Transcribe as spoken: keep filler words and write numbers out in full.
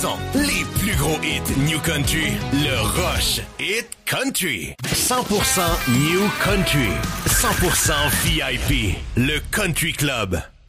Les plus gros hits New Country, le Rush Hit Country. cent pour cent New Country, cent pour cent V I P, le Country Club.